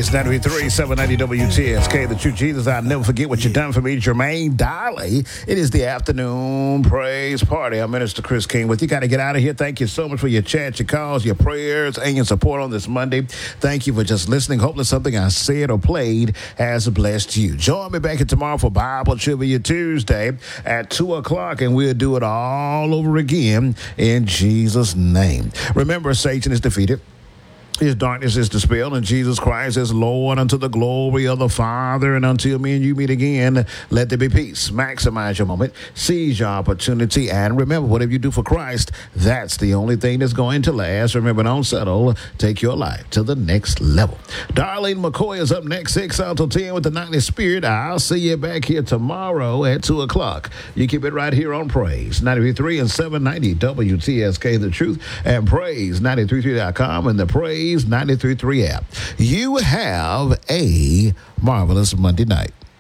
Praise 93, 790 WTSK. The True Jesus, I'll never forget what you've done for me, Jermaine Dolly. It is the afternoon praise party. I'm Minister Chris King with you. Got to get out of here. Thank you so much for your chat, your calls, your prayers, and your support on this Monday. Thank you for just listening. Hopefully something I said or played has blessed you. Join me back here tomorrow for Bible Trivia Tuesday at 2 o'clock, and we'll do it all over again in Jesus' name. Remember, Satan is defeated. His darkness is dispelled, and Jesus Christ is Lord unto the glory of the Father. And until me and you meet again, let there be peace. Maximize your moment, seize your opportunity, and remember, whatever you do for Christ, that's the only thing that's going to last. Remember, don't settle. Take your life to the next level. Darlene McCoy is up next, 6 until 10 with the Nightly Spirit. I'll see you back here tomorrow at 2 o'clock. You keep it right here on Praise 93.3 and 790 WTSK, The Truth, and Praise933.com and the Praise 93.3 app. You have a marvelous Monday night.